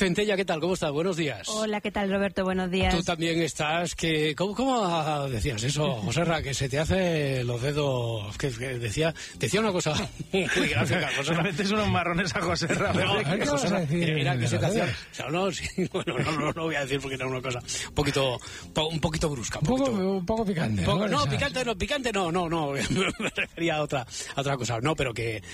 Centella, ¿qué tal? ¿Cómo estás? Buenos días. Hola, ¿qué tal, Roberto? Buenos días. Tú también estás, que ¿cómo decías eso, Joserra? Que se te hace los dedos, que decía una cosa muy gráfica, Joserra. Metes unos marrones a Joserra. Era que se te hacía... O sea, no, sí, bueno, no voy a decir porque era una cosa un poquito brusca. Un poco picante. Picante no, me refería a otra cosa. No, pero que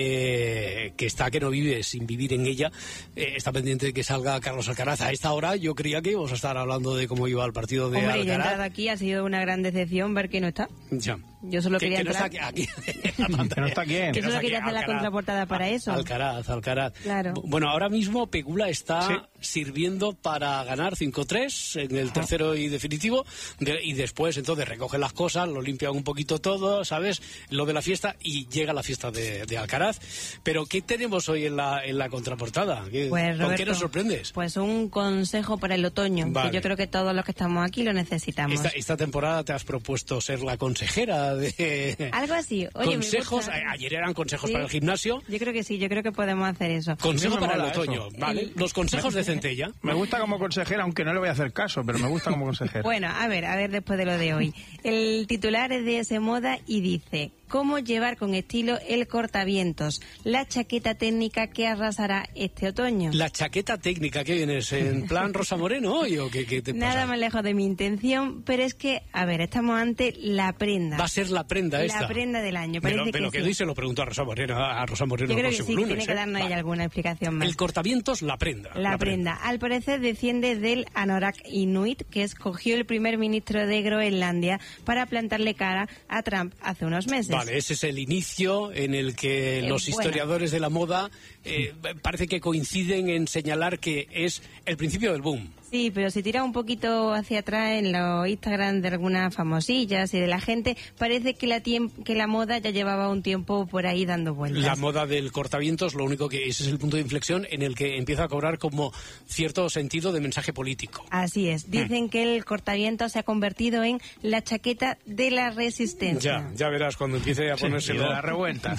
está, que no vive sin vivir en ella. Está pendiente de que salga Carlos Alcaraz. A esta hora yo creía que íbamos a estar hablando de cómo iba el partido de Alcaraz. Yo he entrado aquí, ha sido una gran decepción ver que no está. Ya. Yo solo quería entrar. Que no está aquí. Que no está quién. Yo solo quería hacer la contraportada para eso. Alcaraz. Claro. Bueno, ahora mismo Pegula está sirviendo para ganar 5-3 en el tercero y definitivo, y después entonces recogen las cosas, lo limpian un poquito todo, ¿sabes? Lo de la fiesta, y llega la fiesta de Alcaraz. Pero ¿qué tenemos hoy en la contraportada? Pues, Roberto, ¿con qué nos sorprendes? Pues un consejo para el otoño, vale, que yo creo que todos los que estamos aquí lo necesitamos. Esta temporada te has propuesto ser la consejera de... Algo así. Oye, consejos, ayer eran consejos para el gimnasio. Yo creo que sí, yo creo que podemos hacer eso. Consejo para el otoño, ¿vale? Los consejos de Centella. Me gusta como consejera, aunque no le voy a hacer caso, pero me gusta como consejera. Bueno, a ver después de lo de hoy. El titular es de S Moda y dice: ¿cómo llevar con estilo el cortavientos? La chaqueta técnica que arrasará este otoño. ¿La chaqueta técnica que vienes en plan Rosa Moreno hoy o qué te pasa? Nada más lejos de mi intención, pero es que, estamos ante la prenda. Va a ser la prenda esta. La prenda del año. Pero que sí. Se lo preguntó a Rosa Moreno Yo creo que sí, lunes, tiene que darnos ella alguna explicación más. El cortavientos, la prenda. La prenda. Al parecer desciende del Anorak Inuit, que escogió el primer ministro de Groenlandia para plantarle cara a Trump hace unos meses. Vale, ese es el inicio en el que los historiadores de la moda parece que coinciden en señalar que es el principio del boom. Sí, pero si tira un poquito hacia atrás en los Instagram de algunas famosillas y de la gente, parece que la moda ya llevaba un tiempo por ahí dando vueltas. La moda del cortavientos, lo único que ese es el punto de inflexión en el que empieza a cobrar como cierto sentido de mensaje político. Así es. Dicen que el cortavientos se ha convertido en la chaqueta de la resistencia. Ya verás cuando empiece a ponérselo. De la revuelta.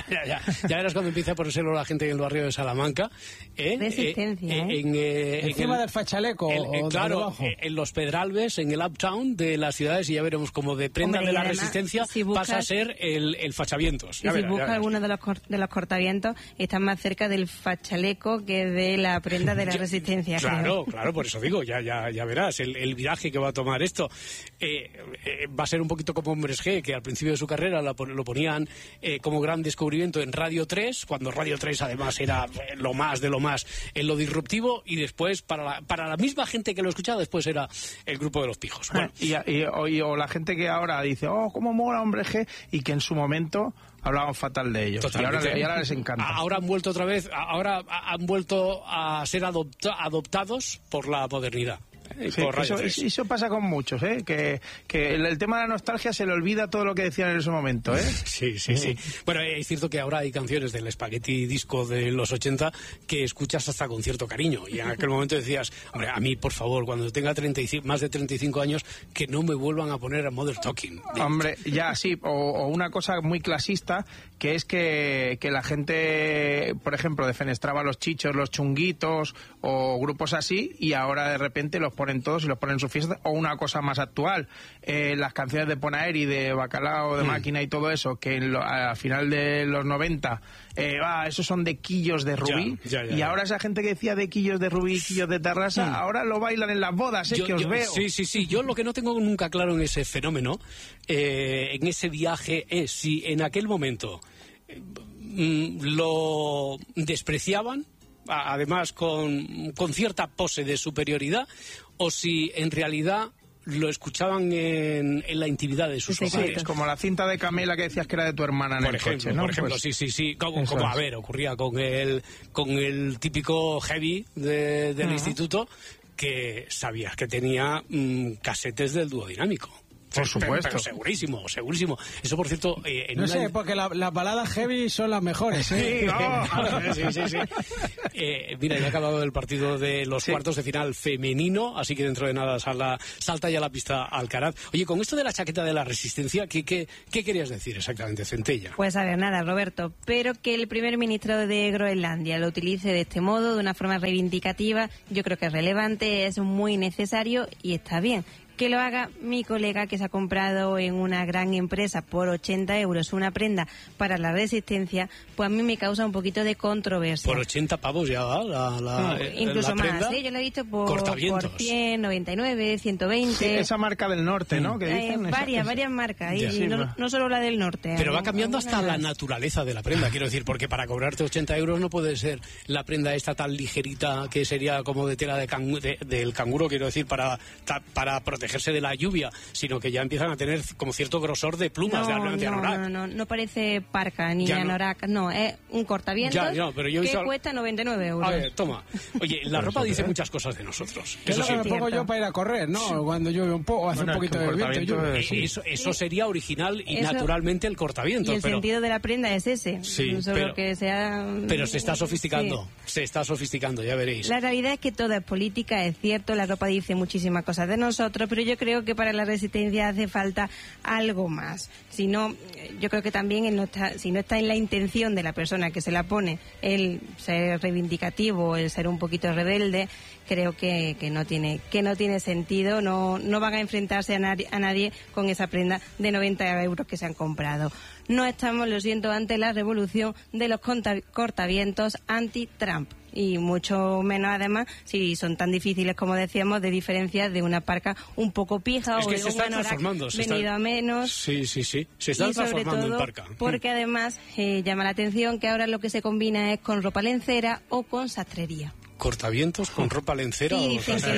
Ya verás cuando empiece a ponérselo la gente en el barrio de Salamanca. Resistencia, encima del fachaleco. Claro, en los Pedralbes, en el uptown de las ciudades, y ya veremos como de prenda de la resistencia pasa a ser el fachavientos. Si buscas alguno de los cortavientos, están más cerca del fachaleco que de la prenda de la resistencia. Claro, por eso digo, ya verás el viraje que va a tomar esto. Va a ser un poquito como Hombres G, que al principio de su carrera lo ponían como gran descubrimiento en Radio 3, cuando Radio 3 además era lo más de lo más en lo disruptivo, y después para la misma gente que lo escuchaba después era el grupo de los pijos. Bueno. O la gente que ahora dice, cómo mola Hombre G, y que en su momento hablaban fatal de ellos. Y ahora les encanta. Ahora han vuelto otra vez, ahora han vuelto a ser adoptados por la modernidad. Sí, eso pasa con muchos, que el tema de la nostalgia se le olvida todo lo que decían en ese momento, Sí. Bueno, es cierto que ahora hay canciones del Spaghetti Disco de los 80 que escuchas hasta con cierto cariño, y en aquel momento decías, hombre, a mí, por favor, cuando tenga más de 35 años, que no me vuelvan a poner a Modern Talking. Hombre, ya, sí, o una cosa muy clasista, que es que la gente, por ejemplo, defenestraba los Chichos, los Chunguitos, o grupos así, y ahora de repente los ponen todos y los ponen en su fiesta. O una cosa más actual, las canciones de Ponaeri, de Bacalao, de Máquina y todo eso, que al final de los 90 esos son de quillos de rubí, y ahora esa gente que decía de quillos de rubí, quillos de Tarrasa, ahora lo bailan en las bodas, que os veo. Sí, yo lo que no tengo nunca claro en ese fenómeno, en ese viaje, es si en aquel momento lo despreciaban, además con cierta pose de superioridad, o si en realidad lo escuchaban en la intimidad de sus hogares. Es como la cinta de Camela que decías que era de tu hermana en el coche, ¿no? Por ejemplo, pues, sí. Como ocurría con el típico heavy del instituto, que sabías que tenía casetes del dúo dinámico. Por supuesto. Pero segurísimo, segurísimo. Eso, por cierto... no sé, porque las baladas heavy son las mejores, ¿eh? Sí. Mira, ya ha acabado el partido de los cuartos de final femenino, así que dentro de nada salta ya la pista Alcaraz. Oye, con esto de la chaqueta de la resistencia, ¿qué querías decir exactamente, Centella? Pues a ver, nada, Roberto, pero que el primer ministro de Groenlandia lo utilice de este modo, de una forma reivindicativa, yo creo que es relevante, es muy necesario y está bien. Que lo haga mi colega que se ha comprado en una gran empresa por 80 euros una prenda para la resistencia, pues a mí me causa un poquito de controversia. Por 80 pavos ya va incluso la prenda, más, ¿eh? Yo lo he visto por 100, 99, 120. Sí, esa marca del norte, ¿no? Que dicen, varias marcas, y no solo la del norte. Pero va cambiando hasta la naturaleza de la prenda, quiero decir, porque para cobrarte 80 euros no puede ser la prenda esta tan ligerita que sería como de tela del canguro, quiero decir, para protegerse de la lluvia, sino que ya empiezan a tener como cierto grosor de plumas de anorak. No parece parca ni anorak, no, es un cortavientos pero yo que cuesta 99 euros. A ver, toma. Oye, la ropa dice muchas cosas de nosotros. Que es lo que me pongo yo para ir a correr, ¿no? Sí. Cuando llueve un poco, hace un poquito de viento. Eso sería original y naturalmente el cortavientos. Y el sentido de la prenda es ese. Sí, solo que sea... Pero se está sofisticando, ya veréis. La realidad es que todo es política, es cierto, la ropa dice muchísimas cosas de nosotros, pero yo creo que para la resistencia hace falta algo más. Si no, yo creo que también si no está en la intención de la persona que se la pone el ser reivindicativo, el ser un poquito rebelde, creo que no tiene sentido, no van a enfrentarse a nadie con esa prenda de 90 euros que se han comprado. No estamos, lo siento, ante la revolución de los cortavientos anti-Trump. Y mucho menos, además, si son tan difíciles, como decíamos, de diferenciar de una parca un poco pija es que o de un anorak venido a menos. Sí. Se están transformando en parca. Porque además llama la atención que ahora lo que se combina es con ropa lencera o con sastrería. ¿Cortavientos con ropa lencera? Sí,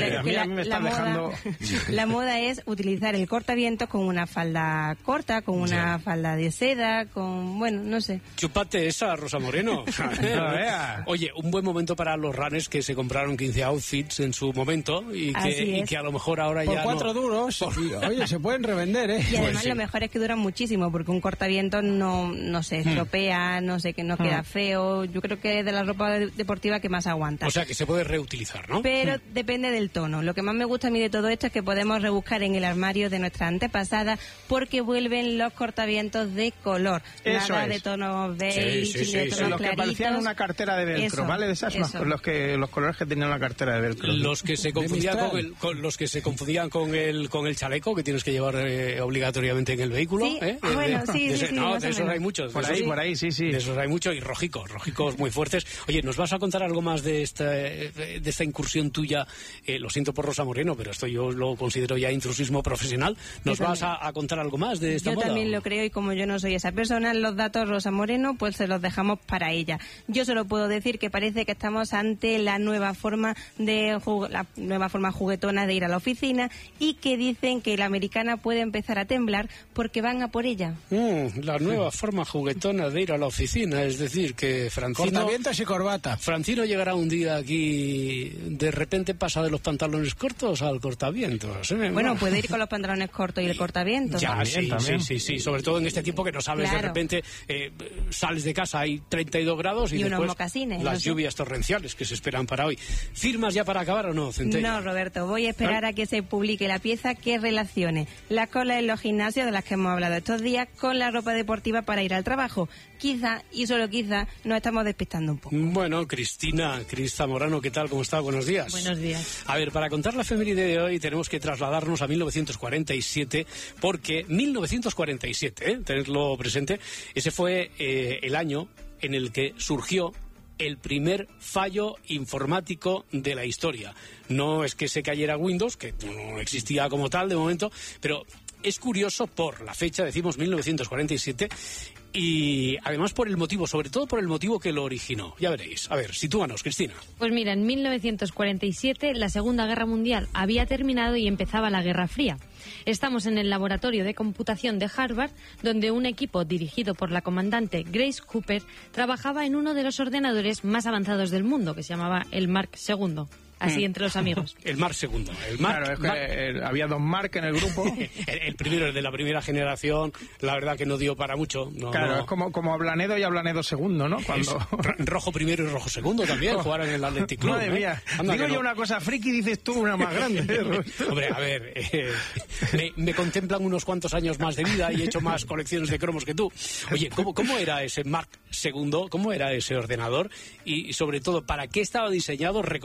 la moda es utilizar el cortavientos con una falda corta, con una falda de seda, no sé. Chúpate esa, Rosa Moreno. Oye, un buen momento para los runners que se compraron 15 outfits en su momento y que a lo mejor ahora por ya 4 duros. Oye, se pueden revender, ¿eh? Y además lo mejor es que duran muchísimo, porque un cortavientos no se estropea, no sé, que no queda feo. Yo creo que es de la ropa deportiva que más aguanta. O sea, que se puede reutilizar, ¿no? Pero depende del tono. Lo que más me gusta a mí de todo esto es que podemos rebuscar en el armario de nuestra antepasada, porque vuelven los cortavientos de color. Eso nada es. de tonos beige, ni de tonos los que parecían una cartera de velcro, ¿vale? De esas, los colores que tenían una cartera de velcro. Los que se confundían con el chaleco que tienes que llevar obligatoriamente en el vehículo. Sí, de esos hay muchos. Por ahí, sí. De esos hay muchos y rojicos muy fuertes. Oye, ¿nos vas a contar algo más de esta incursión tuya? Lo siento por Rosa Moreno, pero esto yo lo considero ya intrusismo profesional. ¿Nos vas a contar algo más de esta moda? Yo también lo creo, y como yo no soy esa persona, los datos Rosa Moreno pues se los dejamos para ella. Yo solo puedo decir que parece que estamos ante la nueva forma juguetona de ir a la oficina, y que dicen que la americana puede empezar a temblar porque van a por ella. La nueva forma juguetona de ir a la oficina, es decir, que Francino... Cortavientos y corbata. Francino llegará un día aquí, de repente pasa de los pantalones cortos al cortavientos. Bueno, puede ir con los pantalones cortos y el cortavientos. También. Sí, sobre todo en este tiempo que no sabes, de repente sales de casa, hay 32 grados y unos después mocasines, las lluvias torrenciales que se esperan para hoy. ¿Firmas ya para acabar o no, Centella? No, Roberto, voy a esperar a que se publique la pieza que relacione las colas en los gimnasios de las que hemos hablado estos días con la ropa deportiva para ir al trabajo. Quizá, y solo quizá, nos estamos despistando un poco. Bueno, Cris Zamorano, ¿qué tal? ¿Cómo está? Buenos días. Buenos días. A ver, para contar la efeméride de hoy tenemos que trasladarnos a 1947, porque 1947, tenerlo presente, ese fue el año en el que surgió el primer fallo informático de la historia. No es que se cayera Windows, que no existía como tal de momento, pero es curioso por la fecha, decimos 1947, y además por el motivo, sobre todo por el motivo que lo originó. Ya veréis. A ver, sitúanos, Cristina. Pues mira, en 1947 la Segunda Guerra Mundial había terminado y empezaba la Guerra Fría. Estamos en el laboratorio de computación de Harvard, donde un equipo dirigido por la comandante Grace Cooper trabajaba en uno de los ordenadores más avanzados del mundo, que se llamaba el Mark II. así entre los amigos. El Mark II. El Mark, claro, es que había 2 Mark en el grupo. el primero, el de la primera generación, la verdad que no dio para mucho. Claro, es como Ablanedo y Ablanedo II, ¿no? Cuando... Rojo primero y Rojo segundo también jugaron en el Athletic Club. Madre mía. Digo yo una cosa friki, dices tú una más grande. Hombre, a ver, me contemplan unos cuantos años más de vida y he hecho más colecciones de cromos que tú. Oye, ¿cómo era ese Mark II? ¿Cómo era ese ordenador? Y sobre todo, ¿para qué estaba diseñado?